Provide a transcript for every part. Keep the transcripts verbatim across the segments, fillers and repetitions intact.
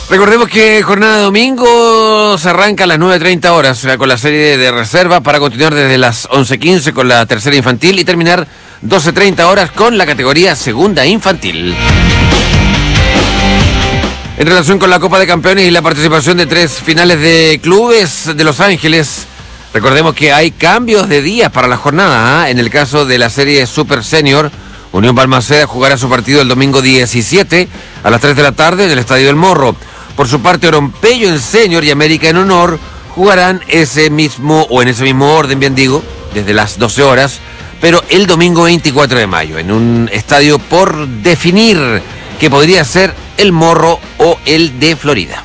Recordemos que jornada de domingo se arranca a las nueve treinta horas con la serie de reserva para continuar desde las once quince con la tercera infantil y terminar doce treinta horas con la categoría segunda infantil. En relación con la Copa de Campeones y la participación de tres finales de clubes de Los Ángeles, recordemos que hay cambios de días para la jornada. ¿eh? En el caso de la serie Super Senior, Unión Balmaceda jugará su partido el domingo diecisiete a las tres de la tarde en el Estadio del Morro. Por su parte, Oropello en Senior y América en Honor jugarán ese mismo, o en ese mismo orden, bien digo, desde las doce horas, pero el domingo veinticuatro de mayo, en un estadio por definir, que podría ser el Morro o el de Florida.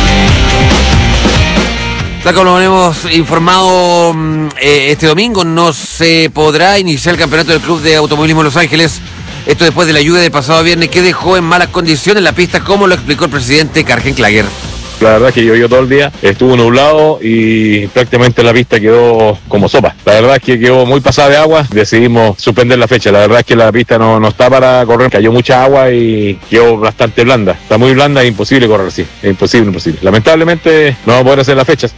Tal como lo hemos informado, eh, este domingo no se podrá iniciar el campeonato del Club de Automovilismo Los Ángeles. Esto después de la lluvia del pasado viernes que dejó en malas condiciones la pista, como lo explicó el presidente Kargen Klager. La verdad es que llovió todo el día, estuvo nublado y prácticamente la pista quedó como sopa. La verdad es que quedó muy pasada de agua, decidimos suspender la fecha. La verdad es que la pista no, no está para correr, cayó mucha agua y quedó bastante blanda. Está muy blanda e imposible correr así, es imposible, imposible. Lamentablemente no vamos a poder hacer las fechas.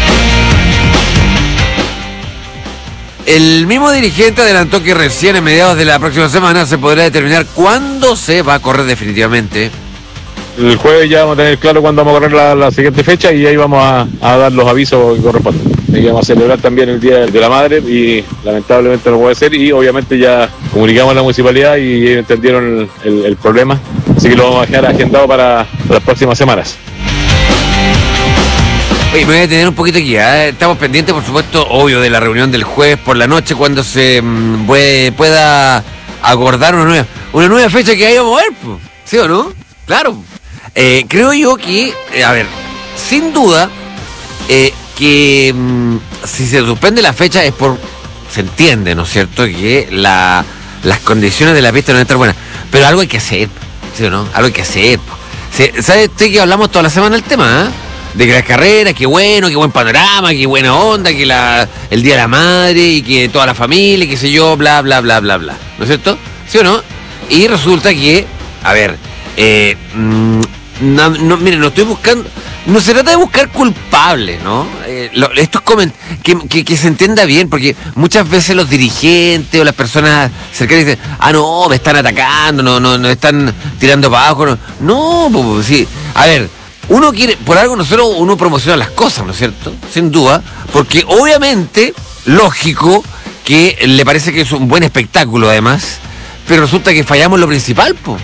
El mismo dirigente adelantó que recién en mediados de la próxima semana se podrá determinar cuándo se va a correr definitivamente. El jueves ya vamos a tener claro cuándo vamos a correr la, la siguiente fecha y ahí vamos a, a dar los avisos que corresponden. Y vamos a celebrar también el Día de la Madre y lamentablemente no puede ser, y obviamente ya comunicamos a la municipalidad y ellos entendieron el, el, el problema, así que lo vamos a dejar agendado para, para las próximas semanas. Oye, me voy a detener un poquito aquí, ¿eh? Estamos pendientes, por supuesto, obvio, de la reunión del jueves por la noche, cuando se mmm, puede, pueda acordar una nueva, una nueva fecha que vaya a mover, ¿sí o no? Claro. Eh, creo yo que, eh, a ver, sin duda, eh, que mmm, si se suspende la fecha es por, se entiende, ¿no es cierto?, que la, las condiciones de la pista no van a estar buenas, pero algo hay que hacer, ¿sí o no? Algo hay que hacer. ¿Sabe usted que hablamos toda la semana del tema, eh? De que las carreras, qué bueno, qué buen panorama, qué buena onda, que la, el Día de la Madre y que toda la familia, qué sé yo, bla, bla, bla, bla, bla. ¿No es cierto? ¿Sí o no? Y resulta que, a ver, eh, no, no, miren, no estoy buscando, no se trata de buscar culpables, ¿no? Eh, lo, esto es coment- que, que, que se entienda bien, porque muchas veces los dirigentes o las personas cercanas dicen, ah, no, me están atacando, no, no, no están tirando para abajo. No, no pues, sí, a ver. Uno quiere, por algo nosotros uno promociona las cosas, ¿no es cierto? Sin duda, porque obviamente, lógico, que le parece que es un buen espectáculo además, pero resulta que fallamos lo principal, po.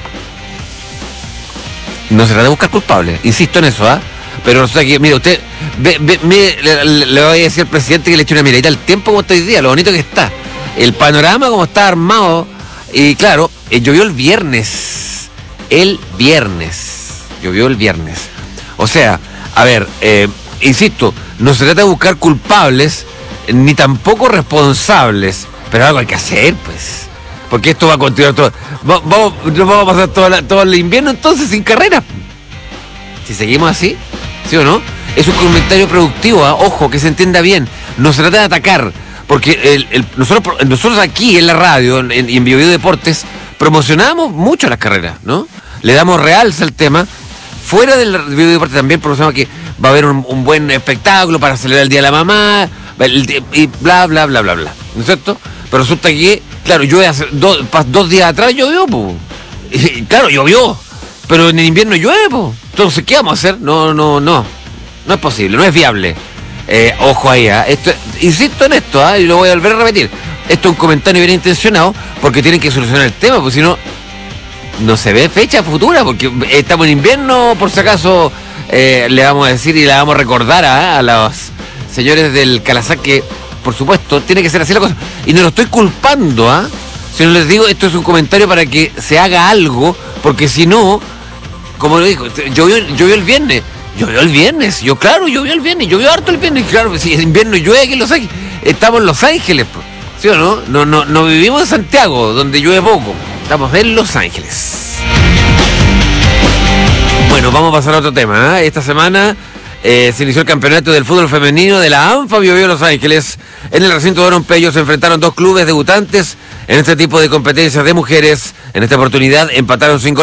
No se trata de buscar culpables, insisto en eso, ¿ah? ¿eh? Pero resulta que, mire, usted, ve, ve, ve, le, le voy a decir al presidente que le eche una miradita al tiempo como está hoy día, lo bonito que está, el panorama como está armado, y claro, eh, llovió el viernes, el viernes, llovió el viernes. O sea, a ver, eh, insisto, no se trata de buscar culpables, ni tampoco responsables, pero algo hay que hacer, pues. Porque esto va a continuar todo. Va, vamos, nos vamos a pasar todo, la, todo el invierno entonces sin carrera. Si seguimos así, ¿sí o no? Es un comentario productivo, ¿eh? Ojo, que se entienda bien. No se trata de atacar, porque el, el, nosotros, nosotros aquí en la radio y en, en BioBio Deportes promocionamos mucho las carreras, ¿no? Le damos realce al tema. Fuera del video de deporte también promocionamos que va a haber un, un buen espectáculo para celebrar el Día de la Mamá, el, y bla, bla, bla, bla, bla. ¿No es cierto? Pero resulta que, claro, llueve hace dos, dos días atrás llovió, pues. Claro, llovió, pero en el invierno llueve, pues. Entonces, ¿qué vamos a hacer? No, no, no. No es posible, no es viable. Eh, ojo ahí, ¿eh? Esto, insisto en esto, ¿eh? Y lo voy a volver a repetir. Esto es un comentario bien intencionado, porque tienen que solucionar el tema, porque si no... no se ve fecha futura, porque estamos en invierno, por si acaso, eh, le vamos a decir y le vamos a recordar a, a los señores del Calazán que, por supuesto, tiene que ser así la cosa. Y no lo estoy culpando, ¿ah? ¿eh? Si no les digo, esto es un comentario para que se haga algo, porque si no, como lo dijo, llovió, llovió el viernes, llovió el viernes, yo claro, llovió el viernes, llovió harto el viernes, claro, si es invierno llueve aquí en Los Ángeles, estamos en Los Ángeles, ¿sí o no? No, no, no vivimos en Santiago, donde llueve poco. Estamos en Los Ángeles. Bueno, vamos a pasar a otro tema, ¿eh? Esta semana eh, se inició el campeonato del fútbol femenino de la ANFA BioBio Los Ángeles. En el recinto de Oropello se enfrentaron dos clubes debutantes en este tipo de competencias de mujeres. En esta oportunidad empataron cinco